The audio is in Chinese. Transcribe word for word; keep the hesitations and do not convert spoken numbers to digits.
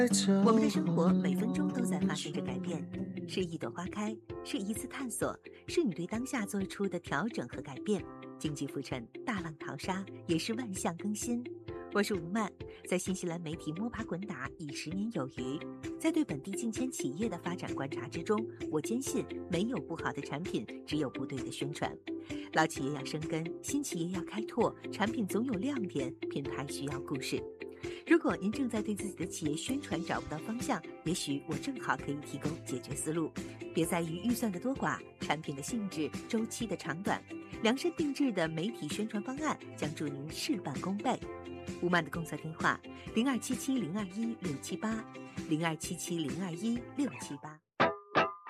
我们的生活每分钟都在发生着改变，是一朵花开，是一次探索，是你对当下做出的调整和改变。经济浮沉，大浪淘沙，也是万象更新。我是吴曼，在新西兰媒体摸爬滚打已十年有余，在对本地近千企业的发展观察之中，我坚信没有不好的产品，只有不对的宣传。老企业要生根，新企业要开拓，产品总有亮点，品牌需要故事。如果您正在对自己的企业宣传找不到方向，也许我正好可以提供解决思路。别在于预算的多寡，产品的性质、周期的长短，量身定制的媒体宣传方案将助您事半功倍。吴曼的工作电话：零二七七零二一六七八，零二七七零二一六七八。